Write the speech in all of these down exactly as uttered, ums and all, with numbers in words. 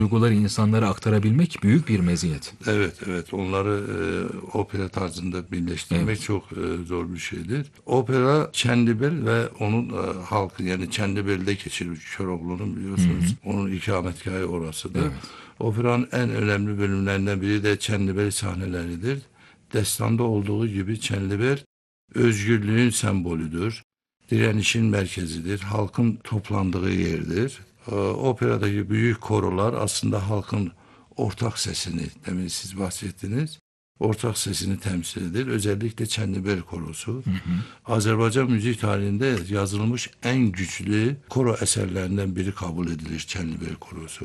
duyguları insanlara aktarabilmek büyük bir meziyet. Evet, evet. Onları e, opera tarzında birleştirmek Evet. çok e, zor bir şeydir. Opera Çenlibel ve onun e, halkı, yani Çenlibel'de geçirir Köroğlu'nun, Hı hı. biliyorsunuz. Onun ikametgahı orasıdır. Evet. Operanın en önemli bölümlerinden biri de Çenlibel sahneleridir. Destanda olduğu gibi Çenlibel özgürlüğün sembolüdür. Direnişin merkezidir. Halkın toplandığı yerdir. E, operadaki büyük korolar aslında halkın ortak sesini, demin siz bahsettiniz, ortak sesini temsil eder. Özellikle Çenlibel Korosu. Hı hı. Azerbaycan müzik tarihinde yazılmış en güçlü koro eserlerinden biri kabul edilir Çenlibel Korosu.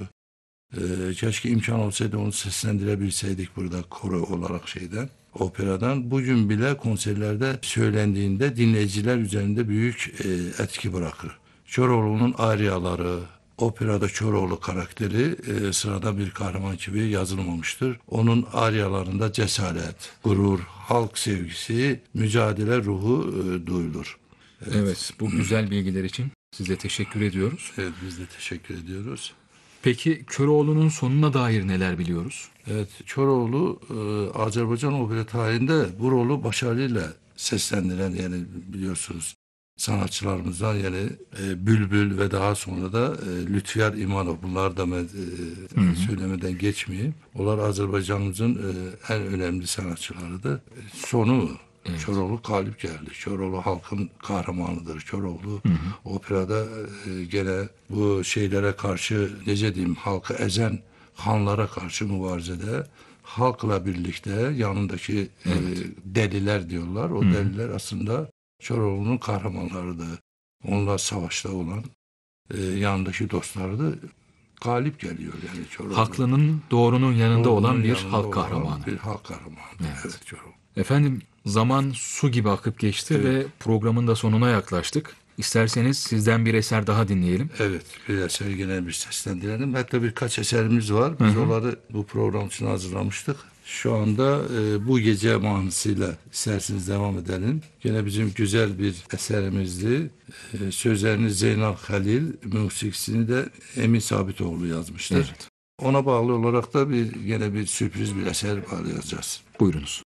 Ee, keşke imkan olsaydı onu seslendirebilseydik burada koro olarak şeyden, operadan. Bugün bile konserlerde söylendiğinde dinleyiciler üzerinde büyük e, etki bırakır. Köroğlu'nun aryaları, operada Köroğlu karakteri e, sıradan bir kahraman gibi yazılmamıştır. Onun aryalarında cesaret, gurur, halk sevgisi, mücadele ruhu e, duyulur. Evet, bu güzel bilgiler için size teşekkür ediyoruz. Evet, biz de teşekkür ediyoruz. Peki Köroğlu'nun sonuna dair neler biliyoruz? Evet, Köroğlu e, Azerbaycan opera tarihinde bu rolü başarıyla seslendiren, yani biliyorsunuz, sanatçılarımızdan, yani e, Bülbül ve daha sonra da e, Lütfiyar İmanov, bunlar da e, Hı hı. söylemeden geçmeyeyim. Onlar Azerbaycanımızın e, en önemli sanatçılarıdır. E, Sonu Evet. Köroğlu galip geldi. Köroğlu halkın kahramanıdır. Köroğlu Hı hı. operada e, gene bu şeylere karşı, nece diyeyim, halkı ezen hanlara karşı mübarizede halkla birlikte yanındaki e, Evet. deliler diyorlar. O Hı hı. deliler aslında Köroğlu'nun kahramanlarıydı. Onlar savaşta olan e, yanındaki dostlarıydı. Galip geliyor yani Köroğlu. Haklının, doğrunun yanında Doğrunun olan bir yanında halk olan kahramanı. bir halk kahramanı. Evet. Evet, Köroğlu. Efendim, zaman su gibi akıp geçti Evet. ve programın da sonuna yaklaştık. İsterseniz sizden bir eser daha dinleyelim. Evet, bir eser, gene bir seslendirelim. Hatta birkaç eserimiz var. Hı Biz hı. onları bu program için hazırlamıştık. Şu anda e, bu gece manasıyla isterseniz devam edelim. Gene bizim güzel bir eserimizdi. E, sözlerini Zeynal Halil, musikisini de Emin Sabitoğlu yazmıştır. Evet. Ona bağlı olarak da bir gene bir sürpriz bir eser bağlayacağız. Buyurunuz.